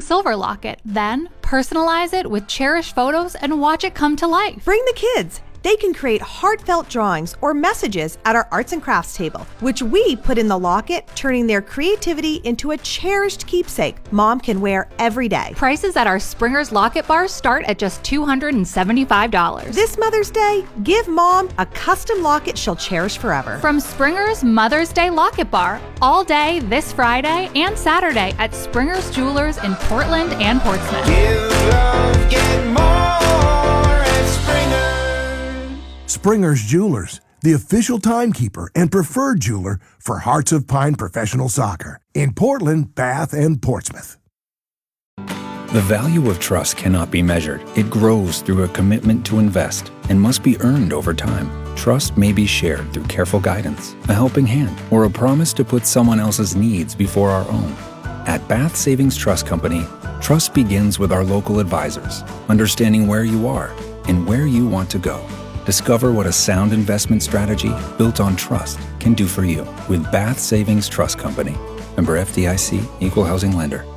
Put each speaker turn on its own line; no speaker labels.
silver locket. Then, personalize it with cherished photos and watch it come to life.
Bring the kids. They can create heartfelt drawings or messages at our arts and crafts table, which we put in the locket, turning their creativity into a cherished keepsake Mom can wear every day.
Prices at our Springer's Locket Bars start at just $275.
This Mother's Day, give Mom a custom locket she'll cherish forever.
From Springer's Mother's Day Locket Bar, all day this Friday and Saturday at Springer's Jewelers in Portland and Portsmouth.
Give love, get more at Springer.
Springer's Jewelers, the official timekeeper and preferred jeweler for Hearts of Pine Professional Soccer in Portland, Bath, and Portsmouth.
The value of trust cannot be measured. It grows through a commitment to invest and must be earned over time. Trust may be shared through careful guidance, a helping hand, or a promise to put someone else's needs before our own. At Bath Savings Trust Company, trust begins with our local advisors, understanding where you are and where you want to go. Discover what a sound investment strategy built on trust can do for you with Bath Savings Trust Company. Member FDIC, Equal Housing Lender.